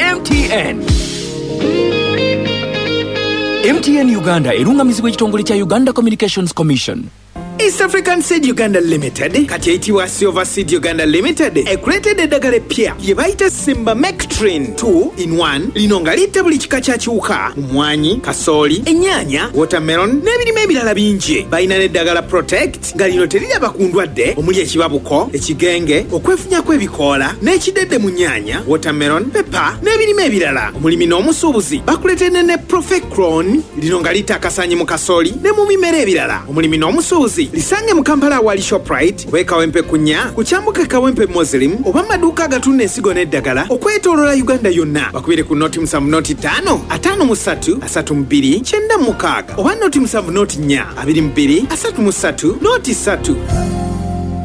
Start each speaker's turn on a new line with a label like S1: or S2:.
S1: MTN. MTN Uganda erungamizibwa ekitongole kya Uganda Communications Commission.
S2: East African Seed Uganda Limited kati eyitibwa Silver Seed Uganda Limited ekuleetedde eddagala eppya lye bayita Simba Mectrin 2-in-1 lino nga litta buli kika kya kiwuka mumwanyi, kasooli, ennyaanya, watermelon n'ebirime ebirala bingi. Balina n'eddagala Protect nga lino teriraba ku ndwadde omuli ekibabuko, ekigenge, okwefunyako ebikoola n'ekidedde mu nnyaanya, watermelon, pepper n'ebirime ebirala. Omulimi n'omusuubuzi bakuleetedde ne Profecron lino nga litta akasanyi mu kasooli ne mu bimera ebirala. Omulimi n'omusuubuzi lisange mu Kampala awali Shoprite oba Kawempe kunya ku kyambuka Kawempe Muslim oba maduuka agatunda ensigo n'eddagala okwetooloola Uganda yonna. Bakubire ku noti 7 5 53 32 96 oba noti 7 4 23 noti 3.